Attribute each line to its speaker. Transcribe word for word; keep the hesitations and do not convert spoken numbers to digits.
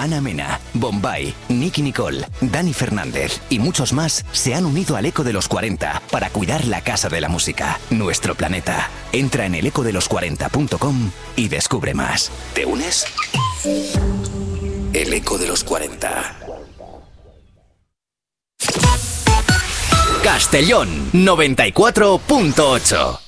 Speaker 1: Ana Mena, Bombay, Nicky Nicole, Dani Fernández y muchos más se han unido al Eco de los cuarenta para cuidar la casa de la música, nuestro planeta. Entra en el eco de los cuarenta punto com y descubre más. ¿Te unes? El Eco de los cuarenta. Castellón noventa y cuatro punto ocho.